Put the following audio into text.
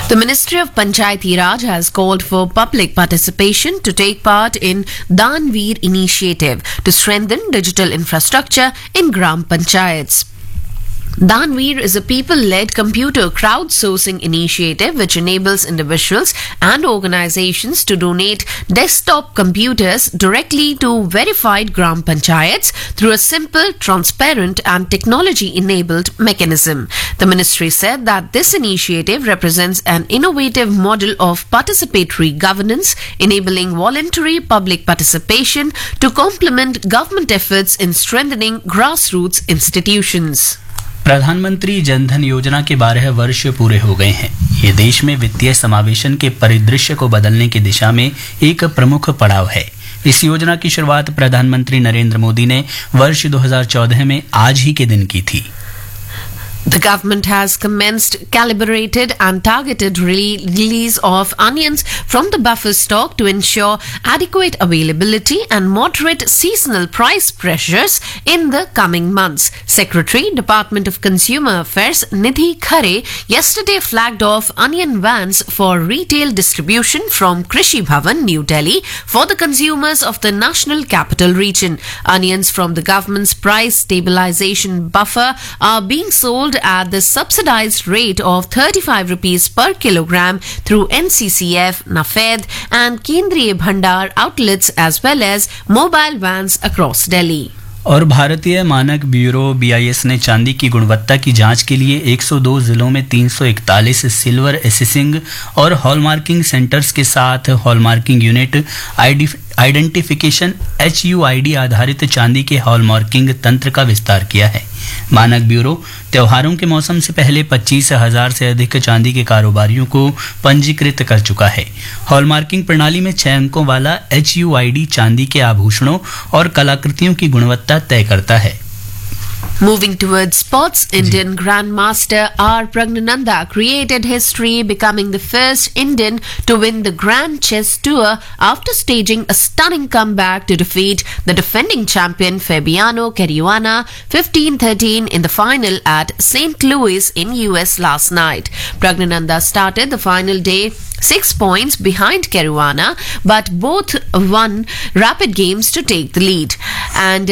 The Ministry of Panchayati Raj has called for public participation to take part in Danveer initiative to strengthen digital infrastructure in Gram Panchayats. Danveer is a people-led computer crowdsourcing initiative which enables individuals and organizations to donate desktop computers directly to verified Gram Panchayats through a simple, transparent and technology-enabled mechanism. The ministry said that this initiative represents an innovative model of participatory governance, enabling voluntary public participation to complement government efforts in strengthening grassroots institutions. प्रधानमंत्री जनधन योजना के 12 वर्ष पूरे हो गए हैं। ये देश में वित्तीय समावेशन के परिदृश्य को बदलने की दिशा में एक प्रमुख पड़ाव है। इस योजना की शुरुआत प्रधानमंत्री नरेंद्र मोदी ने वर्ष 2014 में आज ही के दिन की थी। The government has commenced calibrated and targeted release of onions from the buffer stock to ensure adequate availability and moderate seasonal price pressures in the coming months. Secretary, Department of Consumer Affairs Nidhi Khare yesterday flagged off onion vans for retail distribution from Krishi Bhavan, New Delhi, for the consumers of the National Capital Region. Onions from the government's price stabilization buffer are being sold at the subsidized rate of 35 rupees per kilogram through NCCF, NAFED and Kendriya Bhandar outlets as well as mobile vans across Delhi. और भारतीय मानक bureau BIS ने चांदी की गुणवत्ता की जांच के लिए 102 जिलों में 341 सिल्वर एसेसिंग और हॉलमार्किंग सेंटर्स के साथ हॉलमार्किंग यूनिट आइडेंटिफिकेशन HUID आधारित चांदी के हॉलमार्किंग तंत्र का विस्तार किया है। मानक ब्यूरो त्योहारों के मौसम से पहले 25,000 से अधिक चांदी के कारोबारियों को पंजीकृत कर चुका है। हॉलमार्किंग प्रणाली में 6 अंकों वाला HUID चांदी के आभूषणों और कलाकृतियों की गुणवत्ता तय करता है। Moving towards sports, Indian Grandmaster R. Pragnananda created history, becoming the first Indian to win the Grand Chess Tour after staging a stunning comeback to defeat the defending champion Fabiano Caruana 15-13 in the final at St. Louis in US last night. Pragnananda started the final day 6 points behind Caruana, but both won rapid games to take the lead. And